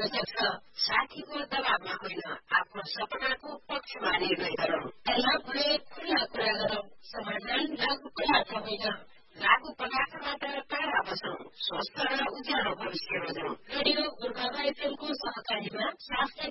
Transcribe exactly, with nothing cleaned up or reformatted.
आवश्यक छ। साथीको दबावमा होइन, आफ्नो सपनाको पक्षमा निर्णय गरौँ। तयार हुने खुला कुरा गरौँ। समाधान लागू पदार्थ होइन, लागू पदार्थबाट टाढा बसौँ। स्वस्थ र उज्यालो भविष्य रोजौँ। रेडियो गोर्खामा एफएमको सहकारीमा स्वास्थ्य